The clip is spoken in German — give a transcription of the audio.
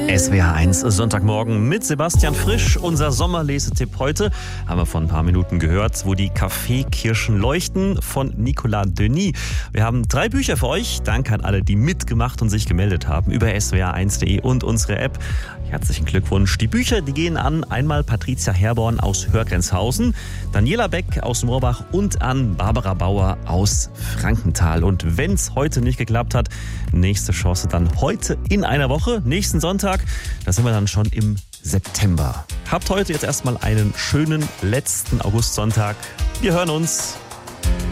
SWR 1 Sonntagmorgen mit Sebastian Frisch. Unser Sommerlesetipp heute haben wir vor ein paar Minuten gehört, wo die Kaffeekirschen leuchten von Nicolas Denis. Wir haben 3 Bücher für euch. Danke an alle, die mitgemacht und sich gemeldet haben über swr1.de und unsere App. Herzlichen Glückwunsch. Die Bücher, die gehen an einmal Patricia Herborn aus Hörgrenzhausen, Daniela Beck aus Moorbach und an Barbara Bauer aus Frankenthal. Und wenn es heute nicht geklappt hat, nächste Chance dann heute in einer Woche, nächsten Sonntag. Da sind wir dann schon im September. Habt heute jetzt erstmal einen schönen letzten Augustsonntag. Wir hören uns.